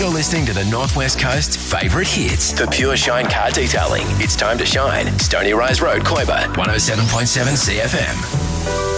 You're listening to the Northwest Coast's favourite hits. For Pure Shine Car Detailing, it's time to shine. Stony Rise Road, Koiba, 107.7 CFM.